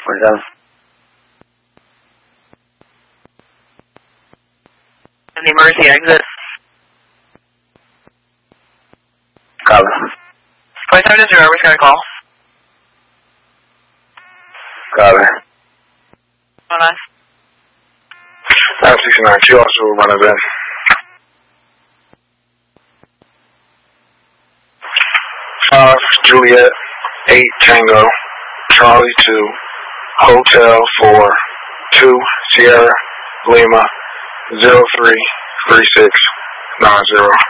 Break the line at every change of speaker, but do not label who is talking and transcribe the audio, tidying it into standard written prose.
47.
And the emergency exit.
Copy.
47 to 0, we're going to call.
Copy.
09.
969, she also run a bin. 5 Juliet 8 Tango Charlie 2 Hotel 4 2 Sierra Lima 033690.